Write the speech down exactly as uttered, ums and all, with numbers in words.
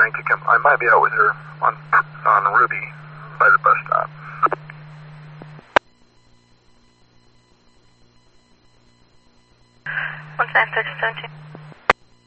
planning to come. I might be out with her on on Ruby by the bus stop. one nine six seventeen.